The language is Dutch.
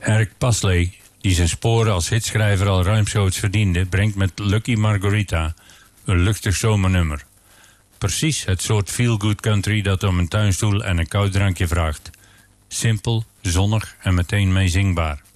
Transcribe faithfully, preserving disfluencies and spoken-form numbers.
Eric Pasley, die zijn sporen als hitschrijver al ruimschoots verdiende, brengt met Lucky Margarita een luchtig zomernummer. Precies het soort feel-good country dat om een tuinstoel en een koud drankje vraagt. Simpel, zonnig en meteen meezingbaar.